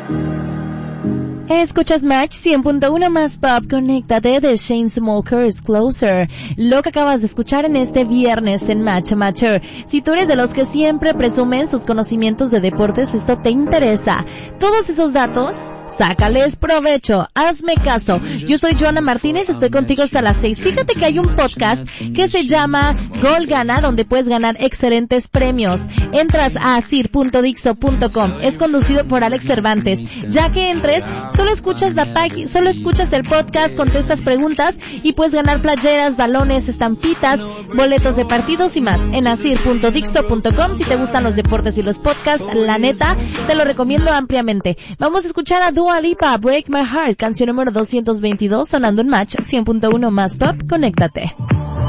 Escuchas Match 100.1 más pop, conéctate de Chainsmokers Closer. Lo que acabas de escuchar en este viernes en Match Matcher. Si tú eres de los que siempre presumen sus conocimientos de deportes, esto te interesa. Todos esos datos, sácales provecho, hazme caso. Yo soy Joana Martínez, estoy contigo hasta las 6. Fíjate que hay un podcast que se llama Gol Gana, donde puedes ganar excelentes premios. Entras a asir.dixo.com. Es conducido por Alex Cervantes. Ya que entres, solo escuchas el podcast, contestas preguntas y puedes ganar playeras, balones, estampitas, boletos de partidos y más en asir.dixo.com. Si te gustan los deportes y los podcasts, la neta, te lo recomiendo ampliamente. Vamos a escuchar a Dua Lipa, Break My Heart, canción número 222, sonando en Match 100.1 más pop, conéctate.